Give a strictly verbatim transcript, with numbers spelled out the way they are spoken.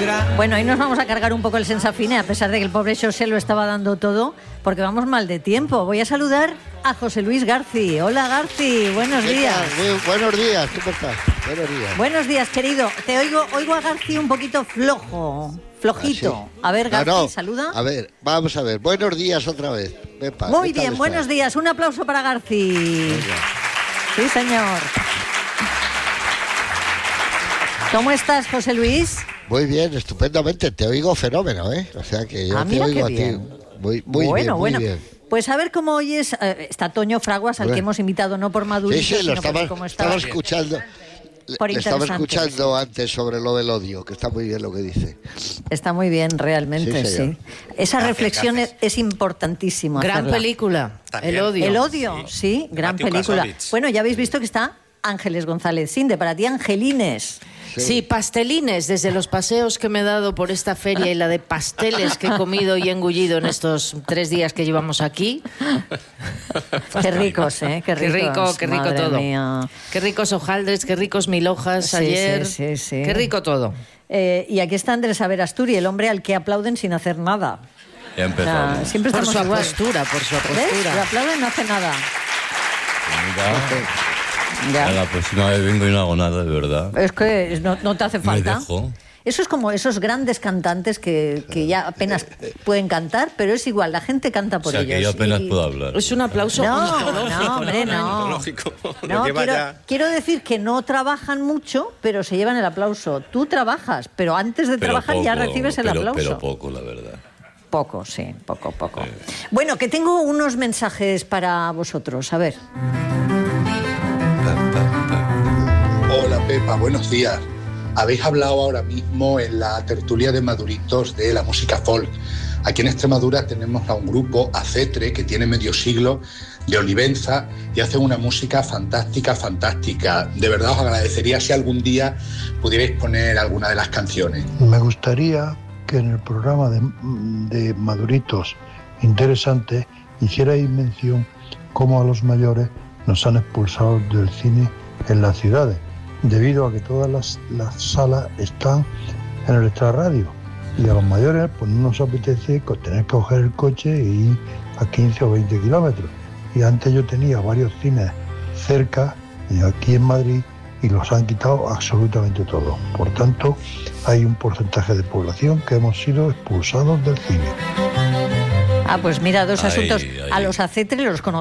Bueno, ahí nos vamos a cargar un poco el Sensafine, a pesar de que el pobre José lo estaba dando todo, porque vamos mal de tiempo. Voy a saludar a José Luis Garci. Hola, Garci, buenos días. Muy buenos días, ¿cómo estás? Buenos días. Buenos días, querido. Te oigo, oigo a Garci un poquito flojo, flojito. ¿Ah, sí? A ver, Garci, no, no. saluda. A ver, vamos a ver. Buenos días otra vez. Pepa, Muy ¿qué tal bien, estás? buenos días. Un aplauso para Garci. Venga. Sí, señor. ¿Cómo estás, José Luis? Muy bien, estupendamente. Te oigo fenómeno, ¿eh? O sea que yo Ah, te mira oigo qué a ti. bien. Muy, muy bueno, bien, muy bueno. bien. Pues a ver cómo oyes. Eh, está Toño Fraguas, al Bueno. que hemos invitado no por Sí, madurito, sí, lo sino estaba, porque como estaba estaba escuchando. por Le estaba interesante. escuchando antes sobre lo del odio, que está muy bien lo que dice. Está muy bien, realmente, Sí, sí. señor. Esa Gracias, reflexión gracias. es, es importantísimo. Gran hacerla. película, También. El odio. El odio, sí, gran Matthew película. Kassovitz. Bueno, ya habéis visto que está Ángeles González Sinde, para ti Angelines. Sí, pastelines, desde los paseos que me he dado por esta feria y la de pasteles que he comido y engullido en estos tres días que llevamos aquí. Qué ricos, ¿eh? Qué Qué ricos. rico, qué rico madre todo. mía. Qué ricos hojaldres, qué ricos mil hojas Sí, ayer. sí, sí, sí. Qué rico todo. Eh, y aquí está Andrés Averasturi, el hombre al que aplauden sin hacer nada. Ya O empezamos. sea, siempre Por estamos su igual. postura, por su ¿Ves? Lo postura. aplauden, no hace nada. Mira, a Ya. la próxima vez vengo y no hago nada, de verdad. Es que no, no te hace Me falta. dejo. Eso es como esos grandes cantantes que, que ya apenas pueden cantar, pero es igual, la gente canta O por sea, ellos. que yo apenas Y- puedo hablar. Es un aplauso No, ontológico, no, hombre, no. Lógico. No, Lo lleva quiero, ya- quiero decir que no trabajan mucho, pero se llevan el aplauso. Tú trabajas, pero antes de Pero trabajar ya poco, recibes el pero- aplauso. Pero poco, la verdad. Poco, sí, poco, poco. Bueno, que tengo unos mensajes para vosotros. A ver. Hola Pepa, buenos días. Habéis hablado ahora mismo en la tertulia de Maduritos de la música folk. Aquí en Extremadura tenemos a un grupo, Acetre, que tiene medio siglo, de Olivenza, y hacen una música fantástica, fantástica. De verdad os agradecería si algún día pudierais poner alguna de las canciones. Me gustaría que en el programa de, de Maduritos Interesante hicierais mención cómo a los mayores nos han expulsado del cine en las ciudades, debido a que todas las, las salas están en el extrarradio. Y a los mayores pues no nos apetece co- tener que coger el coche e ir a quince o veinte kilómetros. Y antes yo tenía varios cines cerca, eh, aquí en Madrid, y los han quitado absolutamente todo. Por tanto, hay un porcentaje de población que hemos sido expulsados del cine. Ah, pues mira, dos Ay, asuntos. ay. A los Acetre los conocemos.